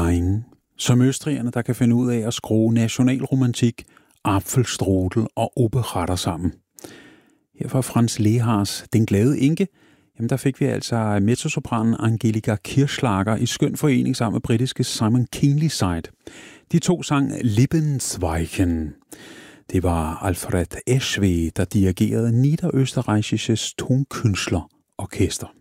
der ingen, som østrigerne, der kan finde ud af at skrue nationalromantik, Apfelstrudel og operetter sammen. Her fra Franz Lehars Den glade enke, jamen der fik vi altså mezzosopranen Angelika Kirchschlager i skøn forening sammen med britiske Simon Keenlyside. De to sang Lebensweichen. Det var Alfred Eschwege, der dirigerede Niederösterreichisches Tonkünstlerorchester.